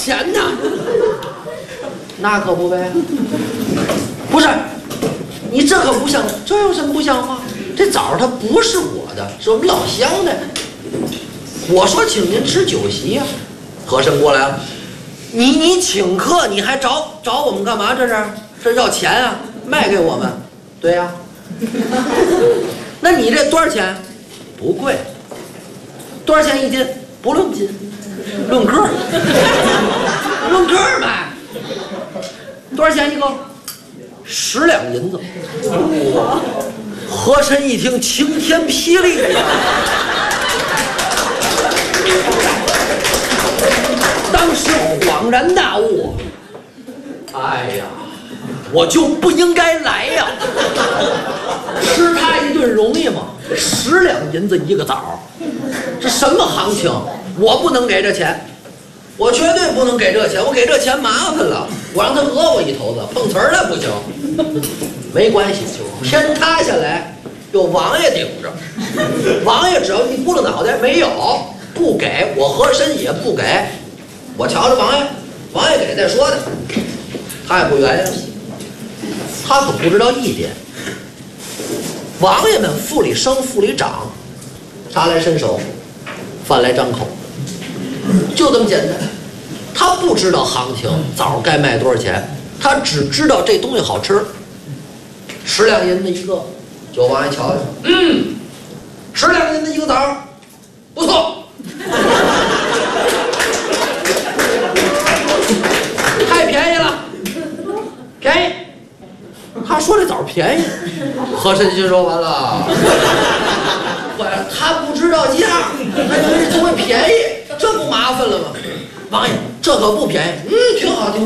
钱呢？那可不呗。不是，你这可不像，这有什么不像话？这枣它不是我的，是我们老乡的。我说请您吃酒席呀、和珅过来了，你请客，你还找我们干嘛？这要钱啊？卖给我们？对呀、那你这多少钱？不贵。多少钱一斤？不论斤，论个儿，论个儿卖。多少钱一个？10两银子。和珅一听，晴天霹雳呀！当时恍然大悟，哎呀，我就不应该来呀！吃他一顿容易吗？10两银子一个枣，这什么行情？我不能给这钱，我绝对不能给这钱，我给这钱麻烦了，我让他讹我一头子，碰瓷儿了不行。没关系，天塌下来有王爷顶着，王爷只要一拨了脑袋，没有不给，我和珅也不给。我瞧着王爷给再说的，他也不原谅。他可不知道一点，王爷们府里升府里长，茶来伸手，饭来张口，就这么简单。他不知道行情，枣该卖多少钱，他只知道这东西好吃。10两银子一个，就王爷瞧瞧，10两银子一个枣，不错。太便宜了，便宜。他说这枣便宜，和珅心说完了，他不知道价，他以为这东西便宜，这不麻烦了吗？王爷，这可不便宜，挺好，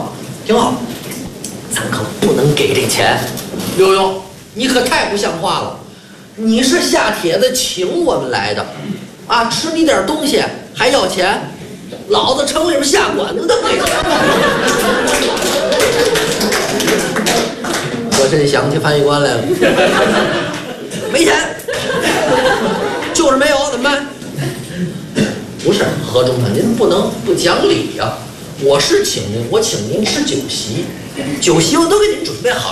咱可不能给这钱。刘墉，你可太不像话了，你是下帖子请我们来的，啊，吃你点东西还要钱，老子城里边下馆子都给钱。和珅想起翻译官来了，没钱，就是没有，怎么办？不是何中堂，您不能不讲理呀、我是请您，我请您吃酒席，酒席我都给您准备好。